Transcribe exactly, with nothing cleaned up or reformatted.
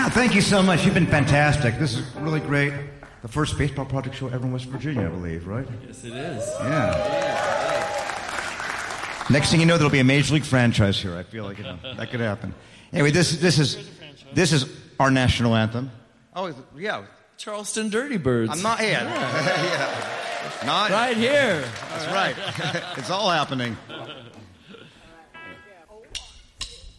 Thank you so much. You've been fantastic. This is really great. The first baseball project show ever in West Virginia, I believe, right? Yes, it is. Yeah. Next thing you know, there'll be a major league franchise here. I feel like it, that could happen. Anyway, this this is this is our national anthem. Oh, yeah. Charleston Dirty Birds. I'm not yet. Yeah. Not right here. That's right. It's all happening.